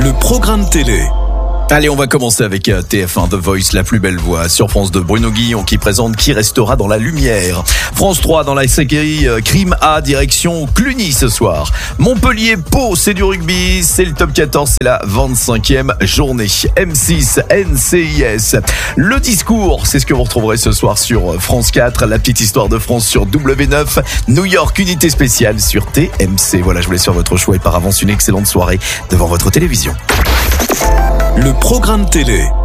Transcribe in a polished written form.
Le programme télé. Allez, on va commencer avec TF1 The Voice, la plus belle voix. Sur France 2, Bruno Guillon qui présente Qui restera dans la lumière. France 3, dans la série Crime A, direction Cluny ce soir. Montpellier-Pau, c'est du rugby, c'est le top 14, c'est la 25e journée. M6, NCIS. Le discours, c'est ce que vous retrouverez ce soir sur France 4. La petite histoire de France sur W9. New York, unité spéciale sur TMC. Voilà, je vous laisse faire votre choix et par avance une excellente soirée devant votre télévision. Le programme télé.